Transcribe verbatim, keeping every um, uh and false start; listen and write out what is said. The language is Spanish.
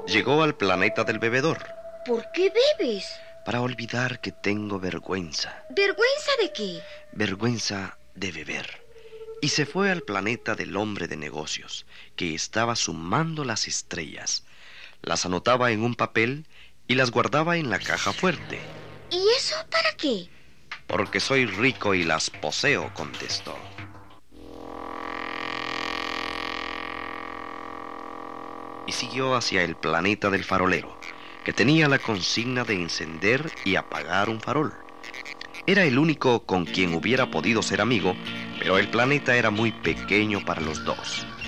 Llegó al planeta del bebedor. ¿Por qué bebes? Para olvidar que tengo vergüenza. ¿Vergüenza de qué? Vergüenza de beber. Y se fue al planeta del hombre de negocios, que estaba sumando las estrellas. Las anotaba en un papel y las guardaba en la caja fuerte. ¿Y eso para qué? Porque soy rico y las poseo, contestó. Y siguió hacia el planeta del farolero, que tenía la consigna de encender y apagar un farol. Era el único con quien hubiera podido ser amigo, pero el planeta era muy pequeño para los dos.